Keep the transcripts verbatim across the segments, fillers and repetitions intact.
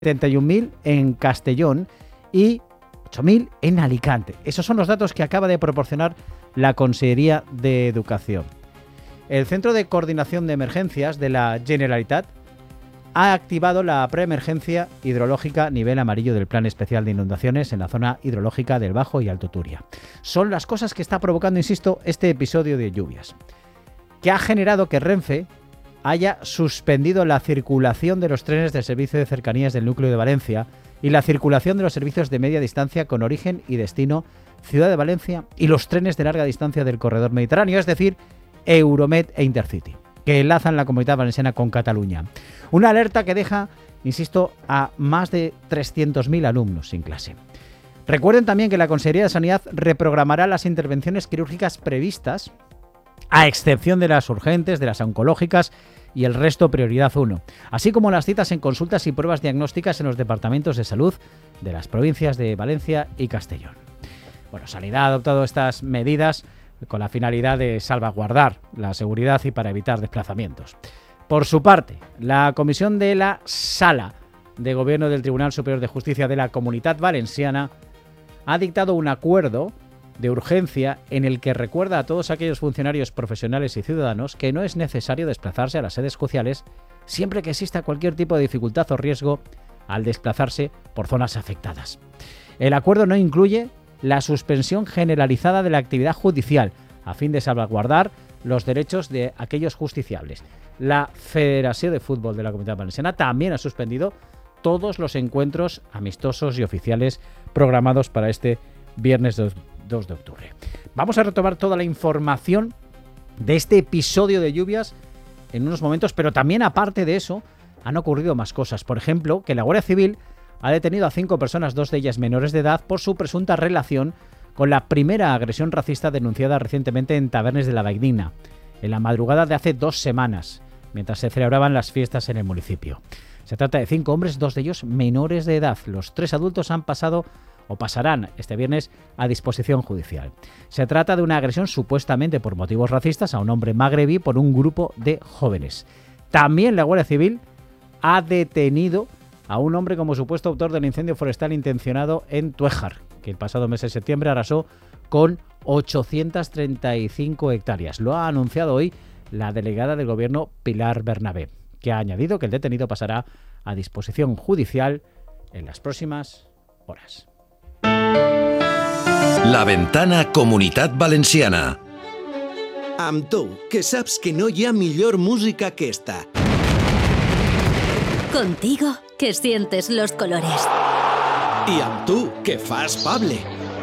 setenta y un mil en Castellón y ocho mil en Alicante. Esos son los datos que acaba de proporcionar la Consellería de Educación. El Centro de Coordinación de Emergencias de la Generalitat ha activado la preemergencia hidrológica nivel amarillo del Plan Especial de Inundaciones en la zona hidrológica del Bajo y Alto Turia. Son las cosas que está provocando, insisto, este episodio de lluvias, que ha generado que Renfe haya suspendido la circulación de los trenes del servicio de cercanías del núcleo de Valencia y la circulación de los servicios de media distancia con origen y destino Ciudad de Valencia y los trenes de larga distancia del corredor mediterráneo, es decir, Euromed e Intercity, que enlazan la Comunidad Valenciana con Cataluña. Una alerta que deja, insisto, a más de trescientos mil alumnos sin clase. Recuerden también que la Consellería de Sanidad reprogramará las intervenciones quirúrgicas previstas, a excepción de las urgentes, de las oncológicas y el resto prioridad uno, así como las citas en consultas y pruebas diagnósticas en los departamentos de salud de las provincias de Valencia y Castellón. Bueno, Sanidad ha adoptado estas medidas con la finalidad de salvaguardar la seguridad y para evitar desplazamientos. Por su parte, la Comisión de la Sala de Gobierno del Tribunal Superior de Justicia de la Comunitat Valenciana ha dictado un acuerdo de urgencia en el que recuerda a todos aquellos funcionarios profesionales y ciudadanos que no es necesario desplazarse a las sedes judiciales siempre que exista cualquier tipo de dificultad o riesgo al desplazarse por zonas afectadas. El acuerdo no incluye la suspensión generalizada de la actividad judicial a fin de salvaguardar los derechos de aquellos justiciables. La Federación de Fútbol de la Comunidad Valenciana también ha suspendido todos los encuentros amistosos y oficiales programados para este viernes dos de octubre. Vamos a retomar toda la información de este episodio de lluvias en unos momentos, pero también aparte de eso han ocurrido más cosas. Por ejemplo, que la Guardia Civil ha detenido a cinco personas, dos de ellas menores de edad, por su presunta relación con la primera agresión racista denunciada recientemente en Tavernes de la Valldigna, en la madrugada de hace dos semanas, mientras se celebraban las fiestas en el municipio. Se trata de cinco hombres, dos de ellos menores de edad. Los tres adultos han pasado o pasarán este viernes a disposición judicial. Se trata de una agresión supuestamente por motivos racistas a un hombre magrebí por un grupo de jóvenes. También la Guardia Civil ha detenido a un hombre como supuesto autor del incendio forestal intencionado en Tuéjar, que el pasado mes de septiembre arrasó con ochocientas treinta y cinco hectáreas. Lo ha anunciado hoy la delegada del Gobierno, Pilar Bernabé, que ha añadido que el detenido pasará a disposición judicial en las próximas horas. La Ventana Comunitat Valenciana. Amb tu, que saps que no hi ha millor música que esta. Contigo, que sientes los colores. I amb tu, que fas Pable.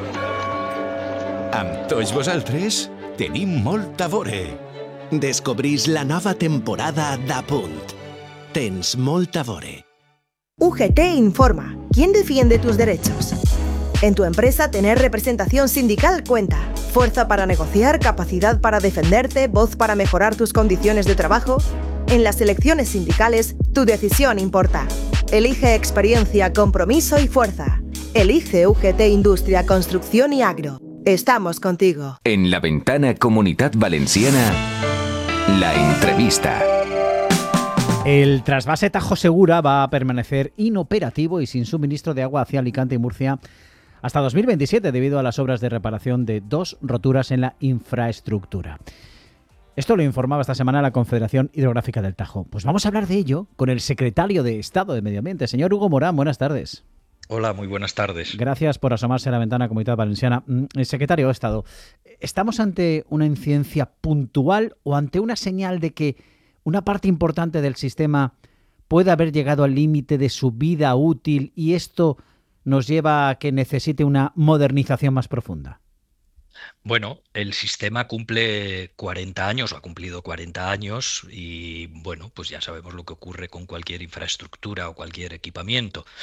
Amb tots vosaltres tenim molt a veure. Descobrís la nova temporada d'Apunt. Tens molt a veure. U G T informa. ¿Quién defiende tus derechos? En tu empresa, tener representación sindical cuenta. Fuerza para negociar, capacidad para defenderte, voz para mejorar tus condiciones de trabajo. En las elecciones sindicales, tu decisión importa. Elige experiencia, compromiso y fuerza. Elige U G T Industria, Construcción y Agro. Estamos contigo. En La Ventana Comunitat Valenciana, la entrevista. El trasvase Tajo Segura va a permanecer inoperativo y sin suministro de agua hacia Alicante y Murcia hasta dos mil veintisiete debido a las obras de reparación de dos roturas en la infraestructura. Esto lo informaba esta semana la Confederación Hidrográfica del Tajo. Pues vamos a hablar de ello con el secretario de Estado de Medio Ambiente, señor Hugo Morán. Buenas tardes. Hola, muy buenas tardes. Gracias por asomarse a la ventana Comunidad Valenciana. El secretario de Estado, ¿estamos ante una incidencia puntual o ante una señal de que una parte importante del sistema puede haber llegado al límite de su vida útil y esto nos lleva a que necesite una modernización más profunda? Bueno, el sistema cumple cuarenta años, o ha cumplido cuarenta años, y bueno, pues ya sabemos lo que ocurre con cualquier infraestructura o cualquier equipamiento,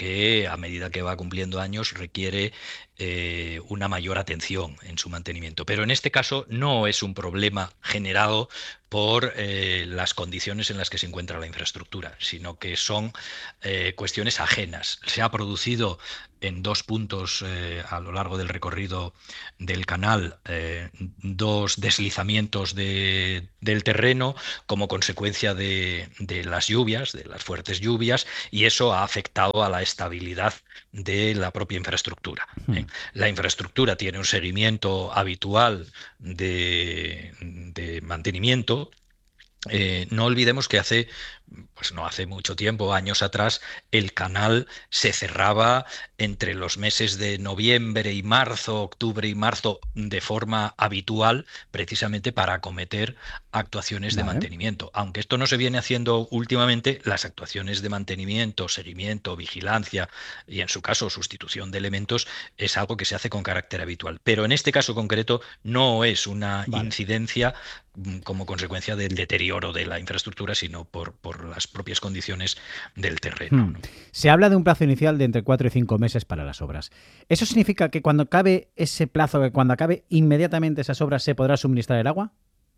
que a medida que va cumpliendo años requiere eh, una mayor atención en su mantenimiento. Pero en este caso no es un problema generado por eh, las condiciones en las que se encuentra la infraestructura, sino que son eh, cuestiones ajenas. Se ha producido en dos puntos eh, a lo largo del recorrido del canal eh, dos deslizamientos de, del terreno como consecuencia de, de las lluvias, de las fuertes lluvias, y eso ha afectado a la estabilidad de la propia infraestructura. ¿eh? La infraestructura tiene un seguimiento habitual de, de mantenimiento. Eh, no olvidemos que hace, pues no hace mucho tiempo, años atrás, el canal se cerraba entre los meses de noviembre y marzo, octubre y marzo, de forma habitual, precisamente para acometer actuaciones de Vale. mantenimiento. Aunque esto no se viene haciendo últimamente, las actuaciones de mantenimiento, seguimiento, vigilancia y, en su caso, sustitución de elementos es algo que se hace con carácter habitual. Pero en este caso concreto no es una Vale. incidencia como consecuencia del deterioro de la infraestructura, sino por, por las propias condiciones del terreno. Hmm. ¿no? Se habla de un plazo inicial de entre cuatro y cinco meses para las obras. ¿Eso significa que cuando acabe ese plazo, que cuando acabe inmediatamente esas obras, se podrá suministrar el agua?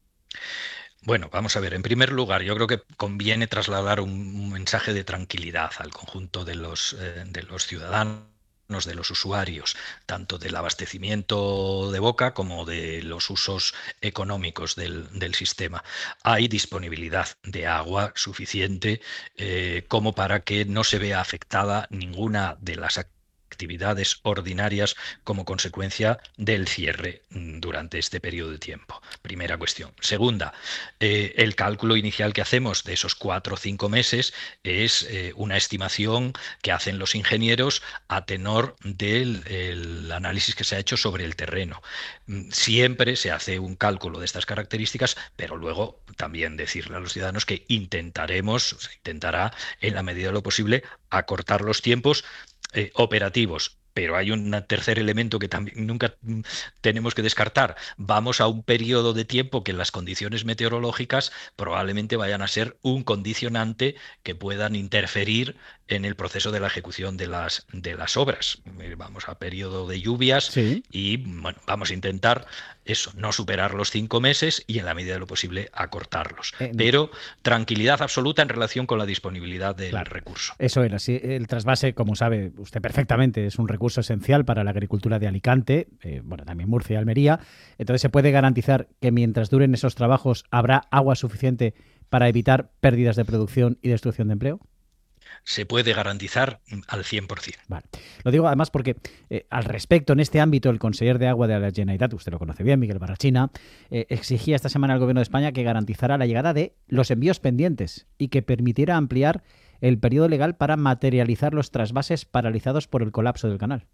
Bueno, vamos a ver. En primer lugar, yo creo que conviene trasladar un, un mensaje de tranquilidad al conjunto de los, eh, de los ciudadanos, de los usuarios, tanto del abastecimiento de boca como de los usos económicos del, del sistema. Hay disponibilidad de agua suficiente eh, como para que no se vea afectada ninguna de las actividades actividades ordinarias como consecuencia del cierre durante este periodo de tiempo. Primera cuestión. Segunda, eh, el cálculo inicial que hacemos de esos cuatro o cinco meses es eh, una estimación que hacen los ingenieros a tenor del el análisis que se ha hecho sobre el terreno. Siempre se hace un cálculo de estas características, pero luego también decirle a los ciudadanos que intentaremos, se intentará en la medida de lo posible acortar los tiempos Eh, operativos. Pero hay un tercer elemento que también nunca tenemos que descartar. Vamos a un periodo de tiempo que las condiciones meteorológicas probablemente vayan a ser un condicionante que puedan interferir en el proceso de la ejecución de las, de las obras. Vamos a periodo de lluvias Sí. y bueno, vamos a intentar eso, no superar los cinco meses y en la medida de lo posible acortarlos. Eh, Pero tranquilidad absoluta en relación con la disponibilidad del Claro. recurso. Eso era, sí. El trasvase, como sabe usted perfectamente, es un recurso esencial para la agricultura de Alicante, eh, bueno, también Murcia y Almería. Entonces, ¿se puede garantizar que mientras duren esos trabajos habrá agua suficiente para evitar pérdidas de producción y destrucción de empleo? Se puede garantizar al cien por ciento. Vale. Lo digo además porque eh, al respecto, en este ámbito, el conseller de Agua de la Generalitat, usted lo conoce bien, Miguel Barrachina, eh, exigía esta semana al Gobierno de España que garantizara la llegada de los envíos pendientes y que permitiera ampliar el periodo legal para materializar los trasvases paralizados por el colapso del canal.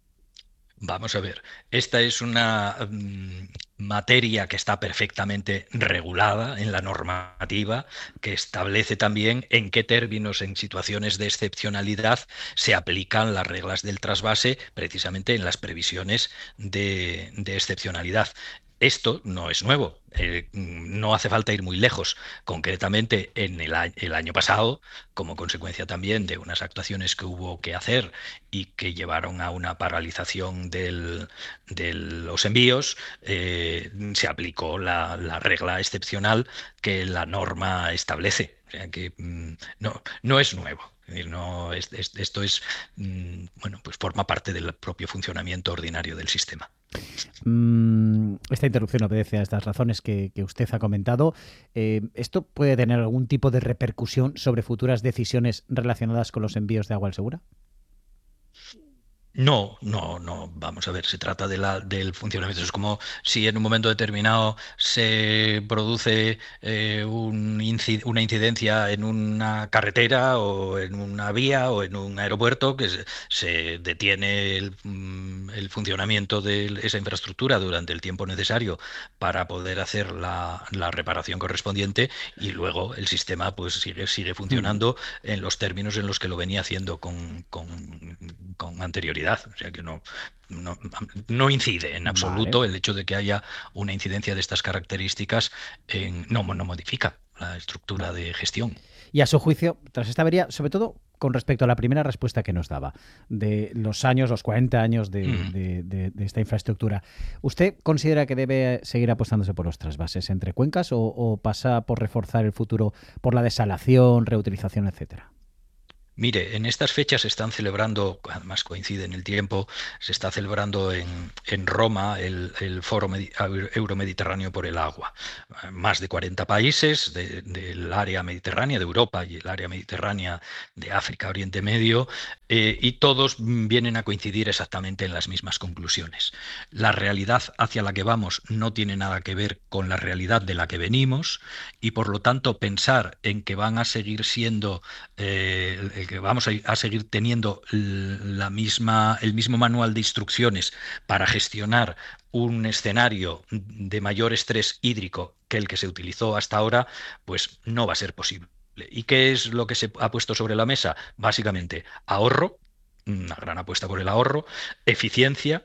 Vamos a ver, esta es una um, materia que está perfectamente regulada en la normativa, que establece también en qué términos, en situaciones de excepcionalidad, se aplican las reglas del trasvase, precisamente en las previsiones de, de excepcionalidad. Esto no es nuevo, eh, no hace falta ir muy lejos. Concretamente, en el, a- el año pasado, como consecuencia también de unas actuaciones que hubo que hacer y que llevaron a una paralización del- de los envíos, eh, se aplicó la, la regla excepcional que la norma establece. O sea que mm, no, no es nuevo. Es decir, no, es- es- esto es, mm, bueno, pues forma parte del propio funcionamiento ordinario del sistema. Mm, esta interrupción obedece a estas razones que, que usted ha comentado. Eh, ¿Esto puede tener algún tipo de repercusión sobre futuras decisiones relacionadas con los envíos de agua al Segura? No, no, no. Vamos a ver, se trata de la, del funcionamiento. Es como si en un momento determinado se produce eh, un inci- una incidencia en una carretera o en una vía o en un aeropuerto, que se, se detiene el, mm, el funcionamiento de esa infraestructura durante el tiempo necesario para poder hacer la, la reparación correspondiente, y luego el sistema pues sigue, sigue funcionando en los términos en los que lo venía haciendo con, con, con anterioridad. O sea que no, no, no incide en absoluto Vale. el hecho de que haya una incidencia de estas características, en, no, no modifica la estructura de gestión. Y a su juicio, tras esta avería, sobre todo, con respecto a la primera respuesta que nos daba, de los años, los cuarenta años de, mm. de, de, de esta infraestructura, ¿usted considera que debe seguir apostándose por los trasvases entre cuencas o, o pasa por reforzar el futuro por la desalación, reutilización, etcétera? Mire, en estas fechas se están celebrando, además coincide en el tiempo, se está celebrando en, en Roma el, el Foro Medi- Euromediterráneo por el Agua. Más de cuarenta países de, del área mediterránea, de Europa y el área mediterránea de África, Oriente Medio, eh, y todos vienen a coincidir exactamente en las mismas conclusiones. La realidad hacia la que vamos no tiene nada que ver con la realidad de la que venimos y por lo tanto pensar en que van a seguir siendo eh, el que vamos a, a seguir teniendo la misma, el mismo manual de instrucciones para gestionar un escenario de mayor estrés hídrico que el que se utilizó hasta ahora, pues no va a ser posible. ¿Y qué es lo que se ha puesto sobre la mesa? Básicamente ahorro, una gran apuesta por el ahorro, eficiencia,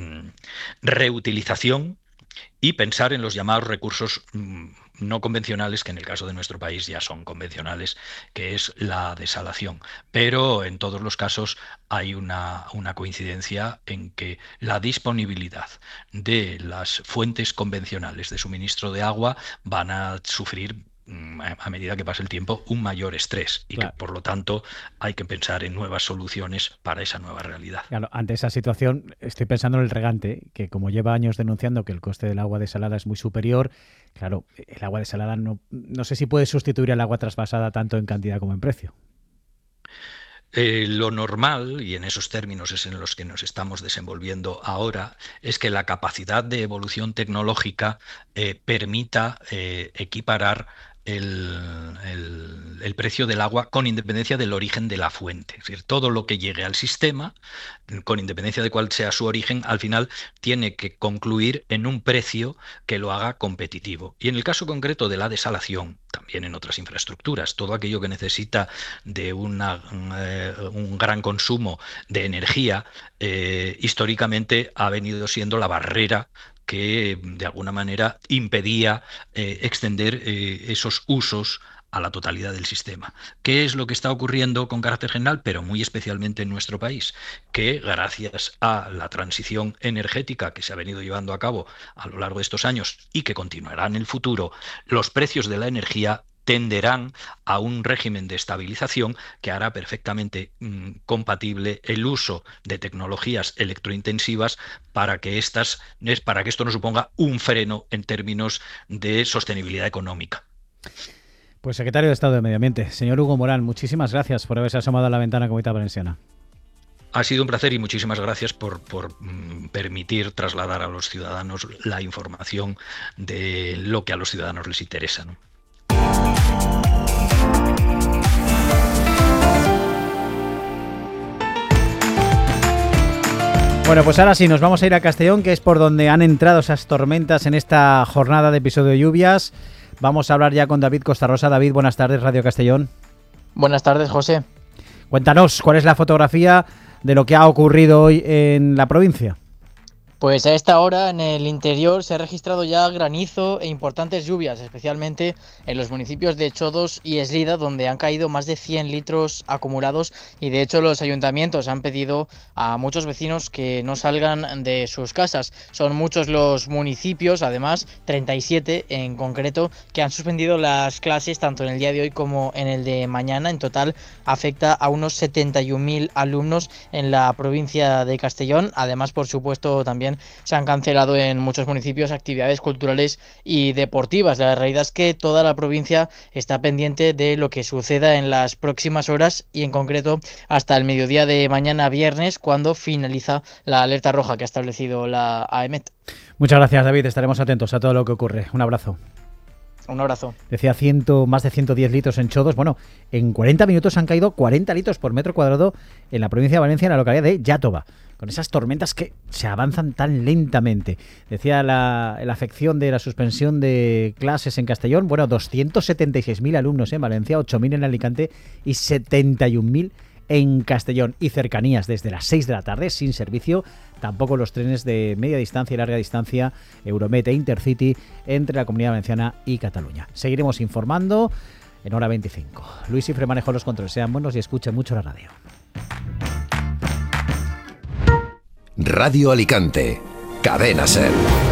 reutilización y pensar en los llamados recursos no convencionales, que en el caso de nuestro país ya son convencionales, que es la desalación. Pero en todos los casos hay una, una coincidencia en que la disponibilidad de las fuentes convencionales de suministro de agua van a sufrir, a medida que pase el tiempo, un mayor estrés y claro. que por lo tanto hay que pensar en nuevas soluciones para esa nueva realidad. Claro, ante esa situación estoy pensando en el regante, que como lleva años denunciando que el coste del agua desalada es muy superior, claro, el agua desalada no, no sé si puede sustituir al agua trasvasada tanto en cantidad como en precio. Eh, lo normal, y en esos términos es en los que nos estamos desenvolviendo ahora, es que la capacidad de evolución tecnológica eh, permita eh, equiparar El, el, el precio del agua con independencia del origen de la fuente. Es decir, todo lo que llegue al sistema, con independencia de cuál sea su origen, al final tiene que concluir en un precio que lo haga competitivo. Y en el caso concreto de la desalación, también en otras infraestructuras, todo aquello que necesita de una, eh, un gran consumo de energía, eh, históricamente ha venido siendo la barrera que de alguna manera impedía eh, extender eh, esos usos a la totalidad del sistema. ¿Qué es lo que está ocurriendo con carácter general, pero muy especialmente en nuestro país? Que gracias a la transición energética que se ha venido llevando a cabo a lo largo de estos años y que continuará en el futuro, los precios de la energía tenderán a un régimen de estabilización que hará perfectamente mmm, compatible el uso de tecnologías electrointensivas para que, estas, para que esto no suponga un freno en términos de sostenibilidad económica. Pues secretario de Estado de Medio Ambiente, señor Hugo Morán, muchísimas gracias por haberse asomado a la ventana Comunidad Valenciana. Ha sido un placer y muchísimas gracias por, por mm, permitir trasladar a los ciudadanos la información de lo que a los ciudadanos les interesa, ¿no? Bueno, pues ahora sí, nos vamos a ir a Castellón, que es por donde han entrado esas tormentas en esta jornada de episodio de lluvias. Vamos a hablar ya con David Costarrosa. David, buenas tardes, Radio Castellón. Buenas tardes, José. Cuéntanos, ¿cuál es la fotografía de lo que ha ocurrido hoy en la provincia? Pues a esta hora en el interior se ha registrado ya granizo e importantes lluvias, especialmente en los municipios de Chodos y Eslida, donde han caído más de cien litros acumulados y de hecho los ayuntamientos han pedido a muchos vecinos que no salgan de sus casas. Son muchos los municipios, además treinta y siete en concreto, que han suspendido las clases tanto en el día de hoy como en el de mañana. En total afecta a unos setenta y un mil alumnos en la provincia de Castellón. Además, por supuesto, también se han cancelado en muchos municipios actividades culturales y deportivas. La realidad es que toda la provincia está pendiente de lo que suceda en las próximas horas y en concreto hasta el mediodía de mañana viernes, cuando finaliza la alerta roja que ha establecido la AEMET. Muchas gracias, David. Estaremos atentos a todo lo que ocurre. Un abrazo. Un abrazo. Decía ciento, más de ciento diez litros en Chodos. Bueno, en cuarenta minutos han caído cuarenta litros por metro cuadrado en la provincia de Valencia, en la localidad de Yátova, con esas tormentas que se avanzan tan lentamente. Decía la, la afección de la suspensión de clases en Castellón, bueno, doscientos setenta y seis mil alumnos en Valencia, ocho mil en Alicante y setenta y un mil en Castellón. Y cercanías desde las seis de la tarde, sin servicio, tampoco los trenes de media distancia y larga distancia, Euromet e Intercity, entre la Comunidad Valenciana y Cataluña. Seguiremos informando en hora veinticinco. Luis Ifre manejó los controles. Sean buenos y escuchen mucho la radio. Radio Alicante, Cadena SER.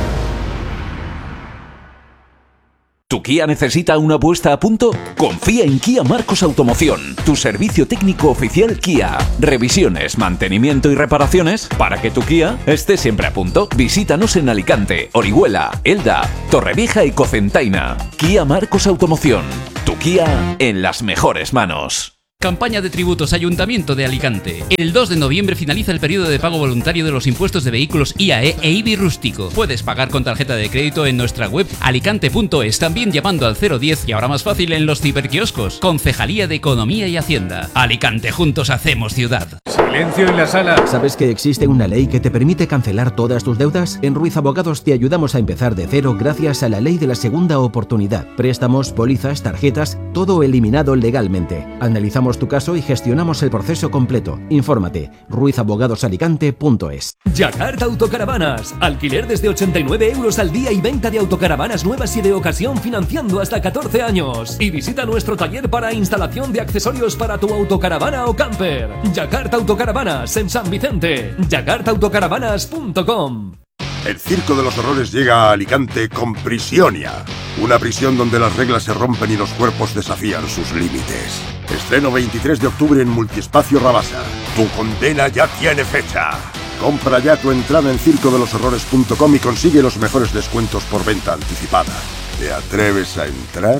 ¿Tu Kia necesita una puesta a punto? Confía en Kia Marcos Automoción, tu servicio técnico oficial Kia. Revisiones, mantenimiento y reparaciones para que tu Kia esté siempre a punto. Visítanos en Alicante, Orihuela, Elda, Torrevieja y Cocentaina. Kia Marcos Automoción, tu Kia en las mejores manos. Campaña de tributos Ayuntamiento de Alicante. El dos de noviembre finaliza el periodo de pago voluntario de los impuestos de vehículos I A E e I B I rústico. Puedes pagar con tarjeta de crédito en nuestra web alicante punto es, también llamando al cero diez y ahora más fácil en los ciberquioscos. Concejalía de Economía y Hacienda. Alicante, juntos hacemos ciudad. Silencio en la sala. ¿Sabes que existe una ley que te permite cancelar todas tus deudas? En Ruiz Abogados te ayudamos a empezar de cero gracias a la ley de la segunda oportunidad. Préstamos, pólizas, tarjetas, todo eliminado legalmente. Analizamos tu caso y gestionamos el proceso completo. Infórmate, ruiz abogados alicante punto es. Yakarta Autocaravanas. Alquiler desde ochenta y nueve euros al día y venta de autocaravanas nuevas y de ocasión financiando hasta catorce años. Y visita nuestro taller para instalación de accesorios para tu autocaravana o camper. Yakarta Autocaravanas en San Vicente. yakarta autocaravanas punto com. El Circo de los Horrores llega a Alicante con Prisionia. Una prisión donde las reglas se rompen y los cuerpos desafían sus límites. Estreno veintitrés de octubre en Multiespacio Rabasa. Tu condena ya tiene fecha. Compra ya tu entrada en circo de los horrores punto com y consigue los mejores descuentos por venta anticipada. ¿Te atreves a entrar?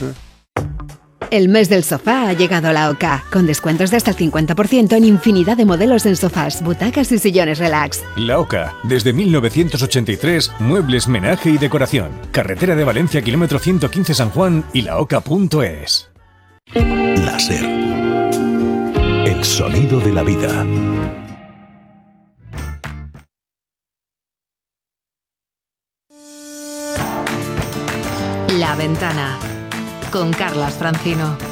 El mes del sofá ha llegado a la OCA, con descuentos de hasta el cincuenta por ciento en infinidad de modelos en sofás, butacas y sillones relax. La OCA, desde mil novecientos ochenta y tres, muebles, menaje y decoración. Carretera de Valencia, kilómetro ciento quince San Juan y la oca punto es. La SER. El sonido de la vida. La Ventana, con Carlas Francino.